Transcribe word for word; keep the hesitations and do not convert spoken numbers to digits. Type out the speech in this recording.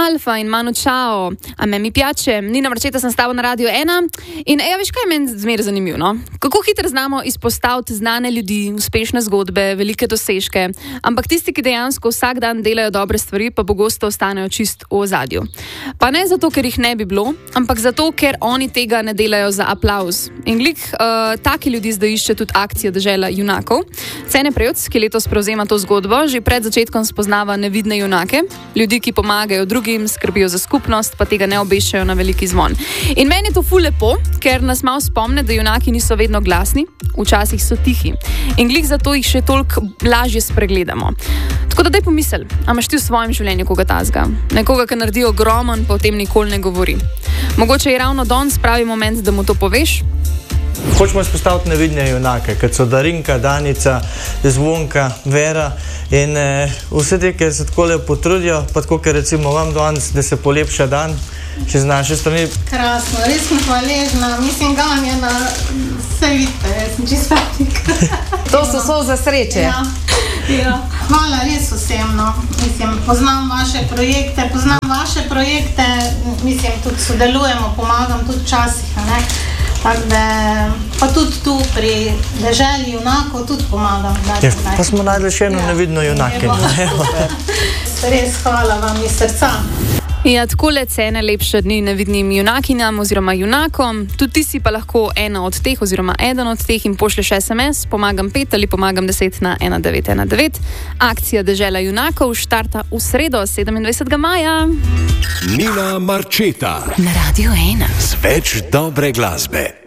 Alfa in Manu Čao, a me mi piače, Nina Marčeta sem stala na Radio ena in eja, veš kaj je meni zmeraj zanimivo, no? Kako hitro znamo izpostaviti znane ljudi, uspešne zgodbe, velike dosežke, ampak tisti, ki dejansko vsak dan delajo dobre stvari, pa pogosto ostanejo čist v ozadju. Pa ne zato, ker jih ne bi bilo, ampak zato, ker oni tega ne delajo za aplavz. In glik, uh, taki ljudi zdaj išče tudi akcija Dežela junakov. Cene Prevc, ki letos prevzema to zgodbo, že pred začetkom spoznava nevidne junake, ljudi, ki pomagajo drugim, skrbijo za skupnost, pa tega ne obešajo na veliki zvon. In meni je to ful lepo, ker nas malo spomne, da junaki niso vedno glasni, včasih so tihi. In glik zato jih še toliko lažje spregledamo. Tako da daj pomisel, a imaš ti v svojem življenju koga tazga? Nekoga, ki naredi ogromen, pa o tem nikoli ne govori. Mogoče je ravno danes pravi moment, da mu to poveš? Hočemo izpostaviti nevidne junake, kot so Darinka, Danica, Zvonka, Vera in eh, vse te, ki se tako lepo potrudijo, pa tako, ker recimo vam danes, da se polepša dan, še z naše strani. Krasno, res sem hvaležna, mislim, Ganja, da se vidite, jaz sem čist petnik. To so solze sreče. Ja, ja. Hvala res vsem, no. Mislim, poznam vaše projekte, poznam vaše projekte, mislim, tudi sodelujemo, pomagam tudi včasih, ne. Tako da, pa tudi tu pri Deželi junakov tudi pomagam. Ja, pa smo najdli še eno ja. nevidno junakinjo. Res hvala vam iz srca. Ja, takole cene lepše dni nevidnim junakinjam oziroma junakom. Tudi ti si pa lahko ena od teh oziroma eden od teh in pošlješ es em es, pomagam pet ali pomagam deset na ena devet ena devet. Akcija Dežela junakov štarta v sredo, sedemindvajsetega maja. Nina Marčeta na Radio ena. Z več dobre glasbe.